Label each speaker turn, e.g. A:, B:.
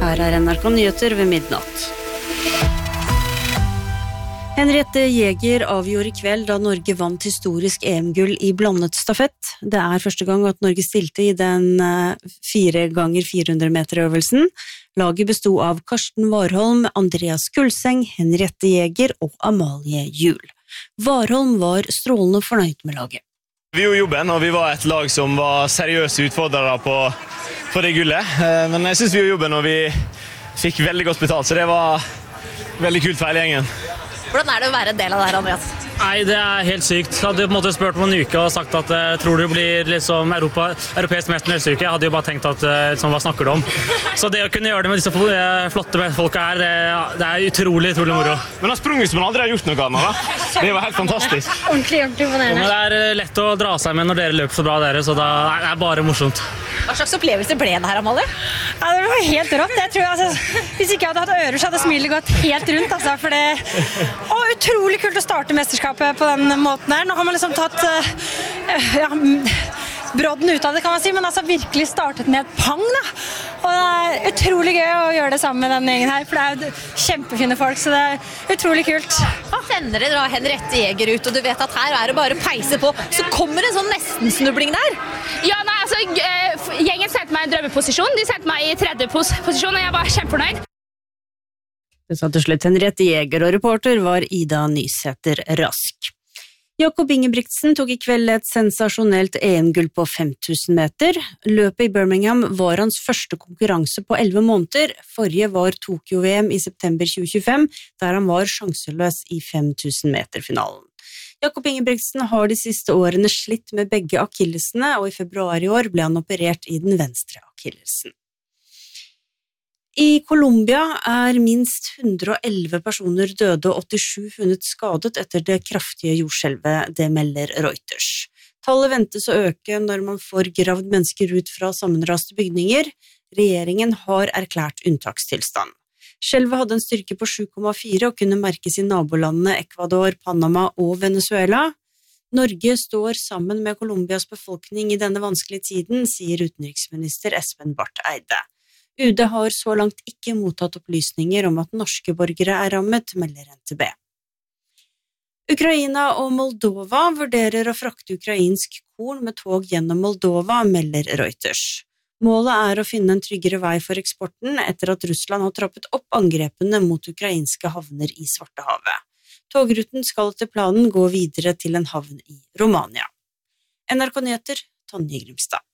A: her NRK Nyheter ved midnatt. Henriette Jæger avgjorde I kveld da Norge vant historisk EM-gull I blandet stafett. Det første gang at Norge stilte I den 4x400 meter-øvelsen. Laget bestod av Karsten Warholm, Andreas Kulseng, Henriette Jæger og Amalie Juel. Warholm var strålende fornøyd med laget.
B: Vi gjorde jobben, og vi var et lag som var seriøse utfordrere på det gullet. Men jeg synes vi gjorde jobben, og vi fikk veldig godt betalt, så det var veldig kult for hele gjengen.
C: Hvordan det å være en del av det her, Andreas?
D: Nei, det helt sykt. Jeg hadde på en måte spurt om en uke og sagt at tror du blir liksom europeisk mester neste uke. Jeg hadde jo bare tenkt at liksom, hva snakker du om? Så det å kunne gjøre det med disse flotte folka her, det utrolig moro.
B: Men han sprunget som han aldri har gjort noe annet, da. Det var helt fantastisk.
C: Ordentlig imponerende.
D: Men det lett å dra seg med når dere løper så bra dere, så det bare morsomt.
C: Hva slags opplevelse ble det her, Amalie?
E: Ja, det var helt rått. Jeg tror, altså, hvis ikke jeg hadde hatt ører, så hadde smilet gått helt rundt. Altså, for det utrolig kult å starte mesterskapet på den måten her. Nå har man liksom tatt brodden ut av det, kan man si, men altså virkelig startet med et pang, da. Og det utrolig gøy å gjøre det sammen med den gjengen her, for det jo kjempefine folk, så det utrolig kult.
C: Sender dere da Henriette Jæger ut, og du vet at her det bare å peise på, så kommer en sånn nesten-snubling der.
F: Ja, nei, altså, gjengen sendte meg I en drømmeposisjon, de sendte meg I tredje posisjon, og jeg var kjempefornøyd.
A: Det sa til slutt Henriette Jæger, og reporter var Ida Nysæter Rask. Jakob Ingebrigtsen tok I kveld et sensasjonelt EM-gull på 5000 meter. Løpet I Birmingham var hans første konkurranse på 11 måneder. Forrige var Tokyo-VM I september 2025, der han var sjanseløs I 5000 meter-finalen. Jakob Ingebrigtsen har de siste årene slitt med begge akillesene, og I februar I år ble han operert I den venstre akillesen. I Colombia minst 111 personer døde og 87 funnet skadet etter det kraftige jordskjelvet, det melder Reuters. Tallet ventes å øke når man får gravd mennesker ut fra sammenraste bygninger. Regjeringen har erklært unntakstilstand. Skjelvet hadde en styrke på 7,4 og kunne merkes I nabolandene Ecuador, Panama og Venezuela. Norge står sammen med Colombias befolkning I denne vanskelige tiden, sier utenriksminister Espen Barth Eide. UD har så langt ikke mottatt opplysninger om at norske borgere rammet, melder NTB. Ukraina og Moldova vurderer å frakte ukrainsk korn med tog gjennom Moldova, melder Reuters. Målet å finne en tryggere vei for eksporten etter at Russland har trappet opp angrepene mot ukrainske havner I Svartehavet. Togruten skal etter planen gå videre til en havn I Romania. NRK Nyheter, Tonje Grimstad.